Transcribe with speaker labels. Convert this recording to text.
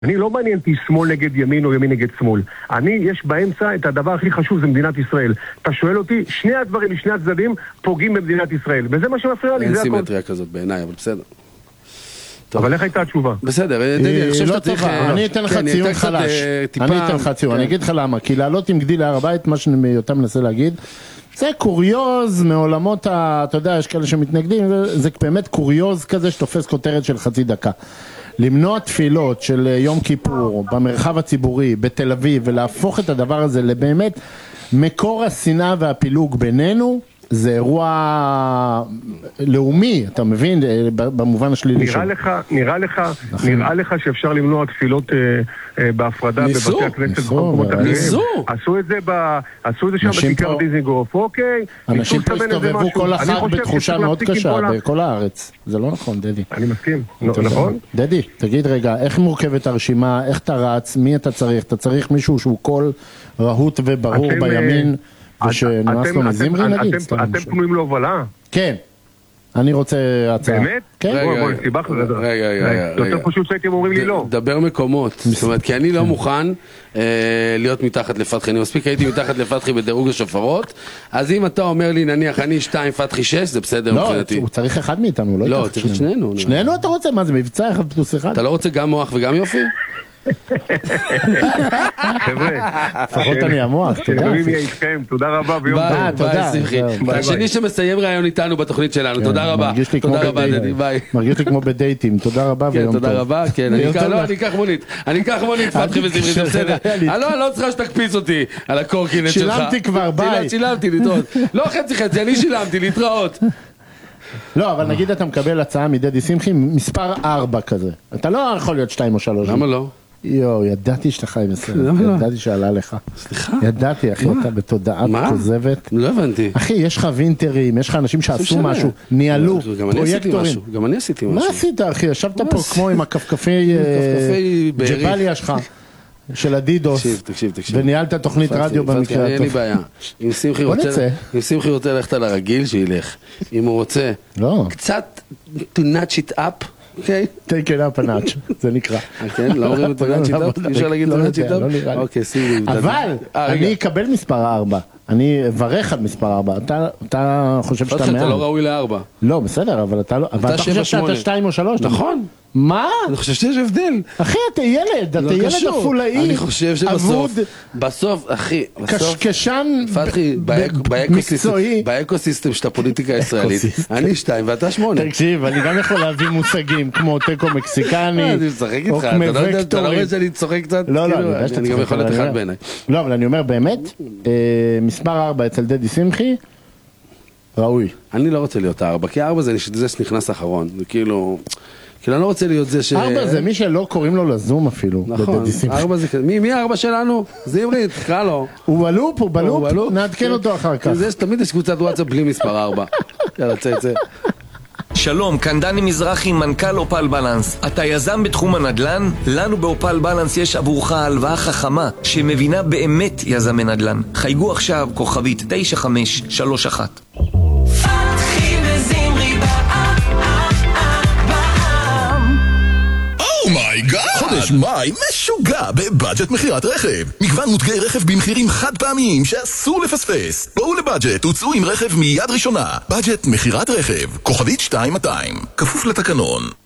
Speaker 1: אני לא מעניין אותי שמאל נגד ימין או ימין נגד שמאל. יש באמצע את הדבר הכי חשוב, זה מדינת ישראל. אתה שואל אותי, שני הדברים משני הצדדים פוגעים במדינת ישראל. וזה מה שמפריע לי, זה הכל.
Speaker 2: אין סימטריה כזאת בעיניי, אבל בסדר.
Speaker 1: אבל איך הייתה התשובה?
Speaker 2: בסדר, דדי, אני חושב שאתה צריך...
Speaker 3: אני אתן לך ציון חלש. אני אתן לך ציון, אני אגיד לך למה. כי לעלות עם גדי להר הבית, מה שאני יותר מנסה להגיד, זה קוריוז מעולמות, אתה יודע, יש כאלה שמתנגדים, זה באמת קוריוז כזה שתופס כותרת של חצי דקה. למנוע תפילות של יום כיפור במרחב הציבורי בתל אביב ולהפוך את הדבר הזה לבאמת מקור השנאה והפילוג בינינו, זה אירוע לאומי, אתה מבין? במובן השלילי שלו.
Speaker 1: נראה לך שאפשר למנוע תפילות בהפרדה בבתי הכנסת במקומות אחרים. עשו את זה שם בכיכר דיזנגוף, אוקיי?
Speaker 3: אנשים פה הסתובבו כל החג בתחושה מאוד קשה בכל הארץ. זה לא נכון, דדי.
Speaker 1: אני מסכים, נכון?
Speaker 3: דדי, תגיד רגע, איך מורכבת הרשימה, איך אתה רץ, מי אתה צריך? אתה צריך מישהו שהוא קול רהוט וברור בימין ושנמאס לו מזמרי נגיד?
Speaker 1: אתם פנויים להובלה?
Speaker 3: כן. אני רוצה הצעה.
Speaker 1: באמת?
Speaker 3: כן.
Speaker 1: בואי, סיבך לזה.
Speaker 2: רגע.
Speaker 1: יותר פשוט שהייתם אומרים לי לא.
Speaker 2: דבר מקומות. זאת אומרת, כי אני לא מוכן להיות מתחת לפתחי. אני מספיק הייתי מתחת לפתחי בדירוג השופרות. אז אם אתה אומר לי, נניח, אני 2, פתחי 6, זה בסדר מבחינתי.
Speaker 3: לא, הוא צריך אחד מאיתנו,
Speaker 2: לא, צריך את שנינו.
Speaker 3: שנינו אתה רוצה? מה זה, מבצע 1+1?
Speaker 2: אתה לא רוצה גם מוח וגם יופי?
Speaker 1: חבר'ה,
Speaker 3: לפחות אני המוח, תודה.
Speaker 1: אלוהים יהיה איתכם, תודה רבה ביום טוב.
Speaker 2: ביי, השני שמסיים רעיון איתנו בתוכנית שלנו, תודה רבה. תודה רבה, דדי, ביי.
Speaker 3: מרגיש לי כמו בדייטים, תודה רבה ויום טוב.
Speaker 2: תודה רבה, כן, אני אקח מונית, פתחי וזמרי, זה בסדר. אני לא צריכה שתקפיץ אותי על הקורקינט שלך.
Speaker 3: שילמתי כבר, ביי.
Speaker 2: שילמתי, להתראות. לא חצי, אני שילמתי, להתראות.
Speaker 3: לא, אבל נגיד אתה מקבל הצעה מדדי שמחי, מספר 4 כזה. אתה לא יכול להיות 2 או 3.
Speaker 2: למה לא?
Speaker 3: ידעתי שאתה חי בסרט, ידעתי שעלה לך.
Speaker 2: סליחה?
Speaker 3: ידעתי, אחי, אתה בתודעת כוזבת.
Speaker 2: לא הבנתי.
Speaker 3: אחי, יש לך וינטרים, יש לך אנשים שעשו משהו, ניהלו, פרויקטורים.
Speaker 2: גם אני עשיתי משהו.
Speaker 3: מה עשית, אחי? ישבת פה כמו עם הכפכפי ג'בליה שלך, של הדידוס,
Speaker 2: תקשיב.
Speaker 3: וניהלת תוכנית רדיו במקרה
Speaker 2: אין לי בעיה. אם שמחי רוצה ללכת על הרגיל, שילך. אם הוא רוצה קצת to notch it up, אוקיי?
Speaker 3: take it up a notch, זה נקרא.
Speaker 2: כן, לא אומרים את נאצ' איטאפ? אי אפשר להגיד נאצ' איטאפ? אוקיי, סיבי.
Speaker 3: אבל אני אקבל מספר 4. אני אברך על מספר 4. אתה חושב שאתה מעל.
Speaker 2: אתה לא ראוי ל4.
Speaker 3: לא, בסדר, אבל אתה לא. אבל אתה חושב שאתה 2 או 3.
Speaker 2: נכון.
Speaker 3: מה?
Speaker 2: אני חושב שיש הבדל.
Speaker 3: אחי, אתה ילד אפולאי.
Speaker 2: אני חושב בסוף, אחי,
Speaker 3: קשקשן
Speaker 2: מקצועי. באקוסיסטם של הפוליטיקה הישראלית, אני 2 ואתה 8.
Speaker 3: תקשיב, אני גם יכול להביא מושגים כמו טקו מקסיקני,
Speaker 2: אני משחק איתך, אתה לא רואה שאני צוחק קצת?
Speaker 3: לא,
Speaker 2: אני גם יכול להיות אחד בעיניי.
Speaker 3: לא, אבל אני אומר באמת, מספר 4 אצל דדי שמחי, ראוי.
Speaker 2: אני לא רוצה להיות 4, כי 4 זה שנכנס אחרון, זה כאילו אני לא רוצה להיות זה
Speaker 3: 4 זה מי שלא קוראים לו לזום אפילו.
Speaker 2: נכון, 4 זה כזה. מי 4 שלנו? זמרי, תקרא לו.
Speaker 3: הוא בלופ, נעדכן אותו אחר כך.
Speaker 2: תמיד יש קבוצת וואטסאפ בלי מספר 4. יאללה, צא.
Speaker 4: שלום, כאן דני מזרחי, מנכ"ל אופל בלנס. אתה יזם בתחום הנדל"ן? לנו באופל בלנס יש עבורך הלוואה חכמה שמבינה באמת יזמי נדל"ן. חייגו עכשיו כוכבית 9531.
Speaker 5: חודש מאי משוגע בבאג'ט מחירת רכב. מגוון מותגי רכב במחירים חד פעמיים שאסור לפספס. בואו לבאג'ט, הוצאו עם רכב מיד ראשונה. באג'ט מחירת רכב, כוכבית 2200, כפוף לתקנון.